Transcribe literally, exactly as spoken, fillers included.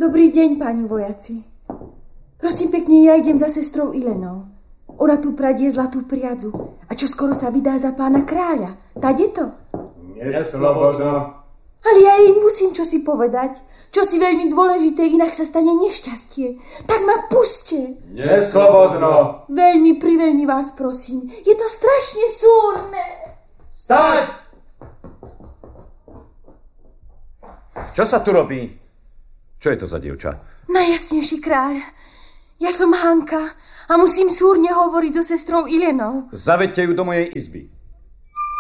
Dobrý deň, páni vojaci. Prosím pekne, ja idem za sestrou Ilenou. Ona tu pradie zlatú priadzu a čo skoro sa vydá za pána kráľa. Tade to? Neslobodno. Ale ja jej musím čosi povedať. Čosi veľmi dôležité, inak sa stane nešťastie. Tak ma puste. Neslobodno. Veľmi, priveľmi vás prosím. Je to strašne súrne. Stať! Čo sa tu robí? Čo je to za dievča? Najjasnejší kráľ. Ja som Hanka a musím súrne hovoriť so sestrou Ilenou. Zaveďte ju do mojej izby.